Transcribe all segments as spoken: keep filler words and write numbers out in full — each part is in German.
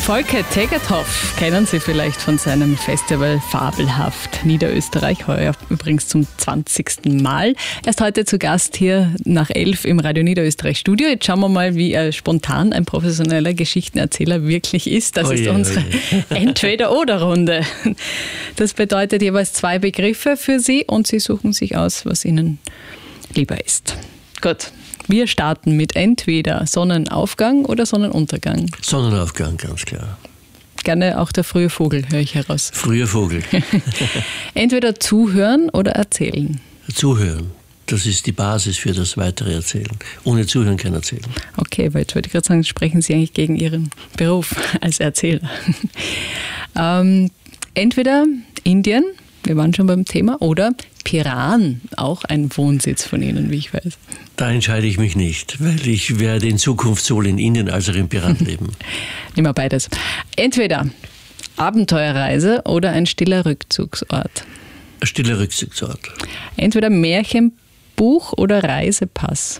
Volker Tegethoff kennen Sie vielleicht von seinem Festival Fabelhaft Niederösterreich, heuer übrigens zum zwanzigsten Mal. Er ist heute zu Gast hier nach elf im Radio Niederösterreich Studio. Jetzt schauen wir mal, wie er spontan ein professioneller Geschichtenerzähler wirklich ist. Das oh ist je, unsere oh Entweder-oder-Runde. Das bedeutet jeweils zwei Begriffe für Sie und Sie suchen sich aus, was Ihnen lieber ist. Gut. Wir starten mit entweder Sonnenaufgang oder Sonnenuntergang. Sonnenaufgang, ganz klar. Gerne auch der frühe Vogel, höre ich heraus. Früher Vogel. Entweder zuhören oder erzählen. Zuhören. Das ist die Basis für das weitere Erzählen. Ohne Zuhören kein Erzählen. Okay, weil jetzt wollte ich gerade sagen, sprechen Sie eigentlich gegen Ihren Beruf als Erzähler. ähm, entweder Indien, wir waren schon beim Thema, oder Piran, auch ein Wohnsitz von Ihnen, wie ich weiß. Da entscheide ich mich nicht, weil ich werde in Zukunft sowohl in Indien als auch in Piran leben. Nehmen wir beides. Entweder Abenteuerreise oder ein stiller Rückzugsort. Ein stiller Rückzugsort. Entweder Märchenbuch oder Reisepass.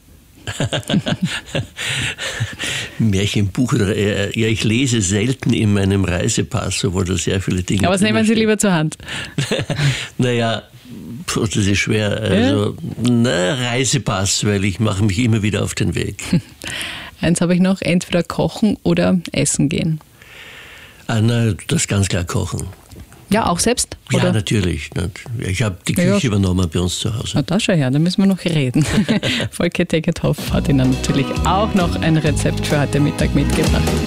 Märchenbuch oder äh, ja, ich lese selten in meinem Reisepass, obwohl da sehr viele Dinge. Aber was nehmen Sie lieber zur Hand? Naja, das ist schwer. Also, ja? na, Reisepass, weil ich mache mich immer wieder auf den Weg. Eins habe ich noch, entweder kochen oder essen gehen. Ah, na, das ganz klar kochen. Ja, auch selbst? Ja, oder? Natürlich. Ich habe die Küche ja, ja. übernommen bei uns zu Hause. Na, da schau her, da müssen wir noch reden. Volker Tegethoff hat Ihnen natürlich auch noch ein Rezept für heute Mittag mitgebracht.